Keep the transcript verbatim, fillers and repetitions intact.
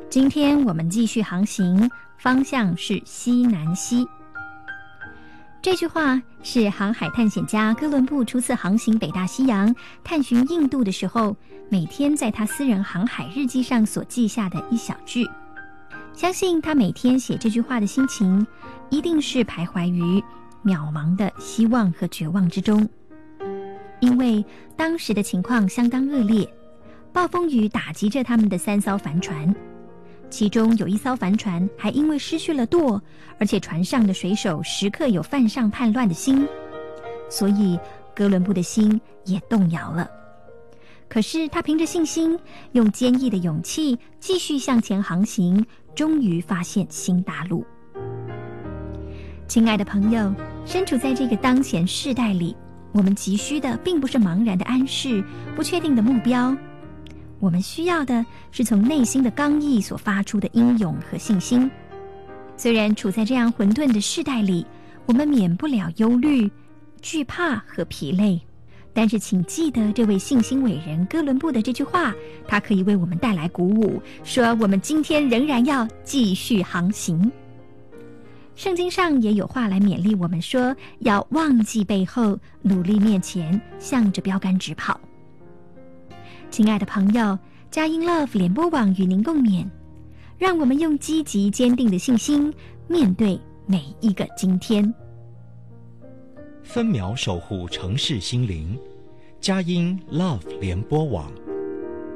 今天我们继续航行，方向是西南西。这句话是航海探险家哥伦布初次航行北大西洋，探寻印度的时候，每天在他私人航海日记上所记下的一小句。相信他每天写这句话的心情，一定是徘徊于渺茫的希望和绝望之中。因为当时的情况相当恶劣，暴风雨打击着他们的三艘帆船，其中有一艘帆船还因为失去了舵，而且船上的水手时刻有犯上叛乱的心，所以哥伦布的心也动摇了。可是他凭着信心，用坚毅的勇气继续向前航行，终于发现新大陆。亲爱的朋友，身处在这个当前世代里，我们急需的并不是茫然的安适、不确定的目标，我们需要的是从内心的刚毅所发出的英勇和信心。虽然处在这样混沌的世代里，我们免不了忧虑、惧怕和疲累，但是请记得这位信心伟人哥伦布的这句话，他可以为我们带来鼓舞，说我们今天仍然要继续航行。圣经上也有话来勉励我们说，要忘记背后，努力面前，向着标杆直跑。亲爱的朋友，佳音 Love 联播网与您共勉，让我们用积极坚定的信心面对每一个今天。 分秒守护城市心灵，佳音 Love 联播网。